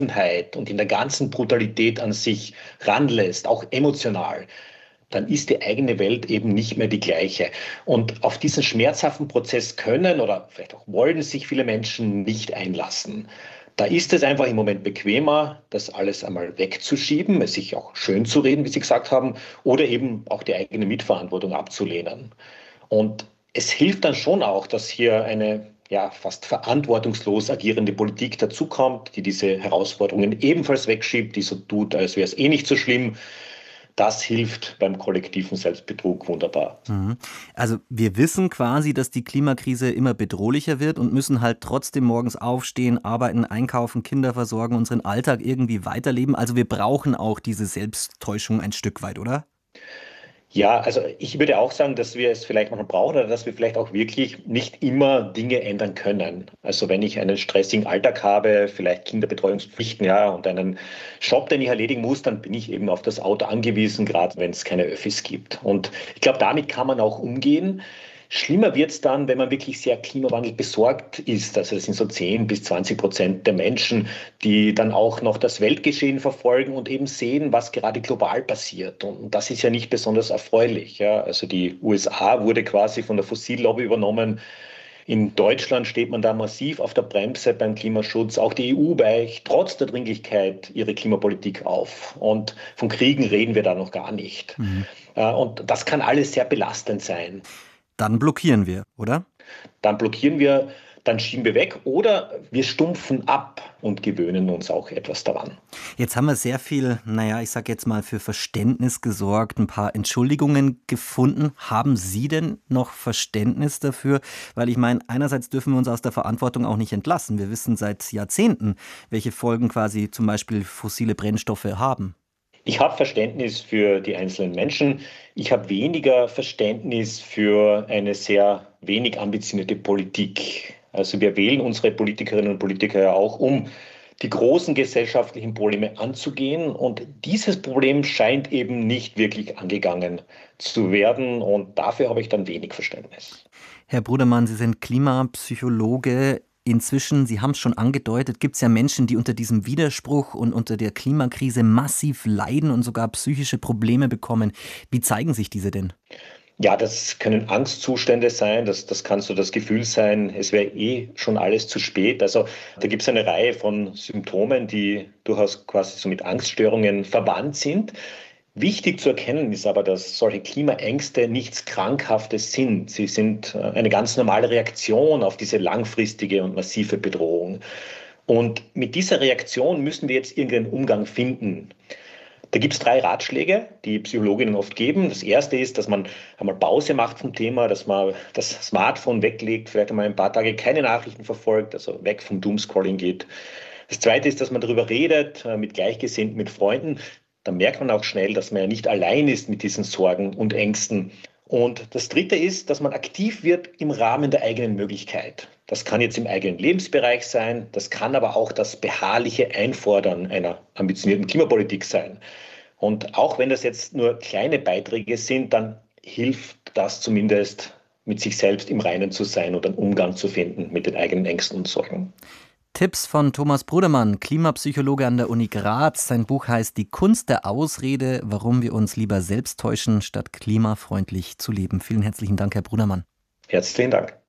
und in der ganzen Brutalität an sich ranlässt, auch emotional, dann ist die eigene Welt eben nicht mehr die gleiche. Und auf diesen schmerzhaften Prozess können oder vielleicht auch wollen sich viele Menschen nicht einlassen. Da ist es einfach im Moment bequemer, das alles einmal wegzuschieben, es sich auch schön zu reden, wie Sie gesagt haben, oder eben auch die eigene Mitverantwortung abzulehnen. Und es hilft dann schon auch, dass hier eine ja, fast verantwortungslos agierende Politik dazukommt, die diese Herausforderungen ebenfalls wegschiebt, die so tut, als wäre es eh nicht so schlimm. Das hilft beim kollektiven Selbstbetrug wunderbar. Mhm. Also wir wissen quasi, dass die Klimakrise immer bedrohlicher wird und müssen halt trotzdem morgens aufstehen, arbeiten, einkaufen, Kinder versorgen, unseren Alltag irgendwie weiterleben. Also wir brauchen auch diese Selbsttäuschung ein Stück weit, oder? Ja, also ich würde auch sagen, dass wir es vielleicht manchmal brauchen oder dass wir vielleicht auch wirklich nicht immer Dinge ändern können. Also wenn ich einen stressigen Alltag habe, vielleicht Kinderbetreuungspflichten, ja, und einen Job, den ich erledigen muss, dann bin ich eben auf das Auto angewiesen, gerade wenn es keine Öffis gibt. Und ich glaube, damit kann man auch umgehen. Schlimmer wird es dann, wenn man wirklich sehr Klimawandel besorgt ist. Also das sind so 10 bis 20% der Menschen, die dann auch noch das Weltgeschehen verfolgen und eben sehen, was gerade global passiert. Und das ist ja nicht besonders erfreulich. Ja. Also die USA wurde quasi von der Fossillobby übernommen. In Deutschland steht man da massiv auf der Bremse beim Klimaschutz. Auch die EU weicht trotz der Dringlichkeit ihre Klimapolitik auf. Und von Kriegen reden wir da noch gar nicht. Mhm. Und das kann alles sehr belastend sein. Dann blockieren wir, oder? Dann blockieren wir, dann schieben wir weg oder wir stumpfen ab und gewöhnen uns auch etwas daran. Jetzt haben wir sehr viel, naja, ich sag jetzt mal, für Verständnis gesorgt, ein paar Entschuldigungen gefunden. Haben Sie denn noch Verständnis dafür? Weil ich meine, einerseits dürfen wir uns aus der Verantwortung auch nicht entlassen. Wir wissen seit Jahrzehnten, welche Folgen quasi zum Beispiel fossile Brennstoffe haben. Ich habe Verständnis für die einzelnen Menschen. Ich habe weniger Verständnis für eine sehr wenig ambitionierte Politik. Also wir wählen unsere Politikerinnen und Politiker ja auch, um die großen gesellschaftlichen Probleme anzugehen. Und dieses Problem scheint eben nicht wirklich angegangen zu werden. Und dafür habe ich dann wenig Verständnis. Herr Brudermann, Sie sind Klimapsychologe. Inzwischen, Sie haben es schon angedeutet, gibt es ja Menschen, die unter diesem Widerspruch und unter der Klimakrise massiv leiden und sogar psychische Probleme bekommen. Wie zeigen sich diese denn? Ja, das können Angstzustände sein, das kann so das Gefühl sein, es wäre eh schon alles zu spät. Also da gibt es eine Reihe von Symptomen, die durchaus quasi so mit Angststörungen verwandt sind. Wichtig zu erkennen ist aber, dass solche Klimaängste nichts Krankhaftes sind. Sie sind eine ganz normale Reaktion auf diese langfristige und massive Bedrohung. Und mit dieser Reaktion müssen wir jetzt irgendeinen Umgang finden. Da gibt es drei Ratschläge, die Psychologinnen oft geben. Das erste ist, dass man einmal Pause macht vom Thema, dass man das Smartphone weglegt, vielleicht einmal ein paar Tage keine Nachrichten verfolgt, also weg vom Doomscrolling geht. Das zweite ist, dass man darüber redet, mit Gleichgesinnten, mit Freunden. Dann merkt man auch schnell, dass man ja nicht allein ist mit diesen Sorgen und Ängsten. Und das dritte ist, dass man aktiv wird im Rahmen der eigenen Möglichkeit. Das kann jetzt im eigenen Lebensbereich sein, das kann aber auch das beharrliche Einfordern einer ambitionierten Klimapolitik sein. Und auch wenn das jetzt nur kleine Beiträge sind, dann hilft das zumindest, mit sich selbst im Reinen zu sein und einen Umgang zu finden mit den eigenen Ängsten und Sorgen. Tipps von Thomas Brudermann, Klimapsychologe an der Uni Graz. Sein Buch heißt Die Kunst der Ausrede, warum wir uns lieber selbst täuschen, statt klimafreundlich zu leben. Vielen herzlichen Dank, Herr Brudermann. Herzlichen Dank.